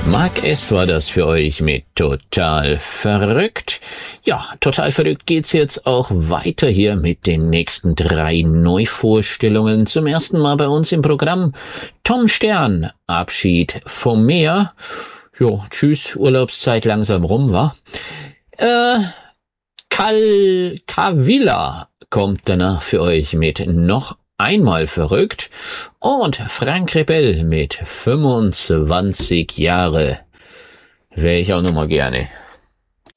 Mark S. war das für euch mit Total verrückt. Ja, total verrückt geht's jetzt auch weiter hier mit den nächsten 3 Neuvorstellungen. Zum ersten Mal bei uns im Programm Tom Stern, Abschied vom Meer. Jo, tschüss, Urlaubszeit langsam rum, wa? Kavilla kommt danach für euch mit noch einmal verrückt und Frank Rebell mit 25 Jahre. Wäre ich auch noch mal gerne.